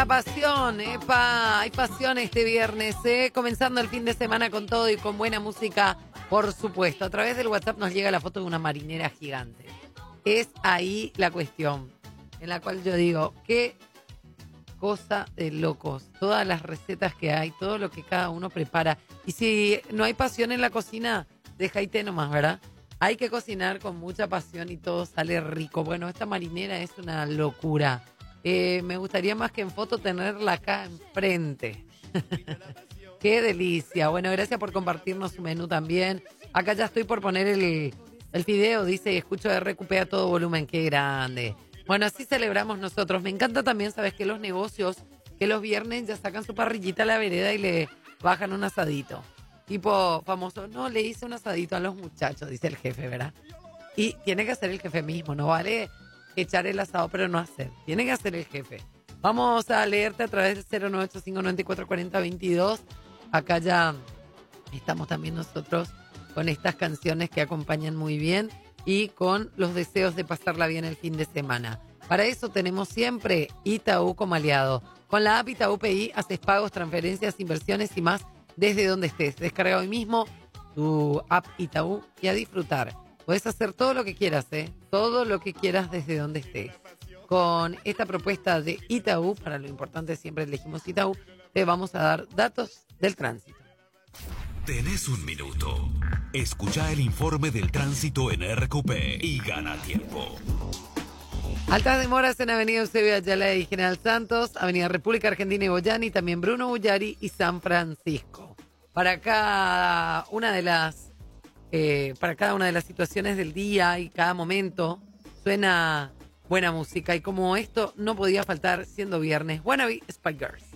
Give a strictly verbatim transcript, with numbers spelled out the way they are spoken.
la pasión, epa, hay pasión este viernes, ¿eh? Comenzando el fin de semana con todo y con buena música, por supuesto. A través del WhatsApp nos llega la foto de una marinera gigante. Es ahí la cuestión, en la cual yo digo, qué cosa de locos. Todas las recetas que hay, todo lo que cada uno prepara. Y si no hay pasión en la cocina, dejaite nomás, ¿verdad? Hay que cocinar con mucha pasión y todo sale rico. Bueno, esta marinera es una locura. Eh, me gustaría más que en foto tenerla acá enfrente. ¡Qué delicia! Bueno, gracias por compartirnos su menú también. Acá ya estoy por poner el, el video, dice, escucho de R Q P a todo volumen, qué grande. Bueno, así celebramos nosotros. Me encanta también, ¿sabes qué? Los negocios que los viernes ya sacan su parrillita a la vereda y le bajan un asadito. Tipo famoso, no, le hice un asadito a los muchachos, dice el jefe, ¿verdad? Y tiene que hacer el jefe mismo, no vale echar el asado pero no hacer, tiene que hacer el jefe. Vamos a leerte a través del cero nueve ocho cinco nueve cuatro cuatro cero veintidós. Acá ya estamos también nosotros con estas canciones que acompañan muy bien y con los deseos de pasarla bien el fin de semana. Para eso tenemos siempre Itaú como aliado. Con la app Itaú P I haces pagos, transferencias, inversiones y más desde donde estés. Descarga hoy mismo tu app Itaú y a disfrutar. Puedes hacer todo lo que quieras, ¿eh? Todo lo que quieras desde donde estés. Con esta propuesta de Itaú, para lo importante siempre elegimos Itaú, te vamos a dar datos del tránsito. Tenés un minuto. Escucha el informe del tránsito en R Q P y gana tiempo. Altas demoras en Avenida Eusebio Ayala y General Santos, Avenida República Argentina y Boyani, también Bruno Bullari y San Francisco. Para cada una de las eh, para cada una de las situaciones del día y cada momento suena buena música y como esto no podía faltar siendo viernes. Wannabe Spice Girls.